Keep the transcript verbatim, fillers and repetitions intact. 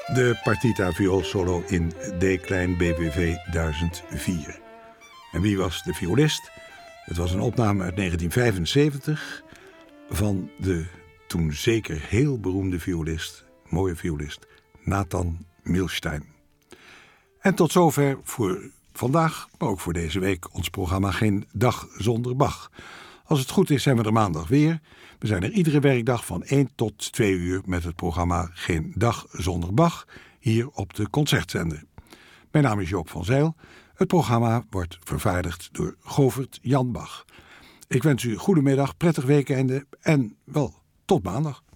De partita vioolsolo in D-klein B W V duizend vier. En wie was de violist? Het was een opname uit negentien vijfenzeventig van de toen zeker heel beroemde violist, mooie violist, Nathan Milstein. En tot zover voor vandaag, maar ook voor deze week, ons programma Geen Dag Zonder Bach. Als het goed is zijn we er maandag weer. We zijn er iedere werkdag van één tot twee uur met het programma Geen Dag Zonder Bach, hier op de Concertzender. Mijn naam is Joop van Zijl. Het programma wordt vervaardigd door Govert Jan Bach. Ik wens u een goede middag, prettig weekende en wel tot maandag.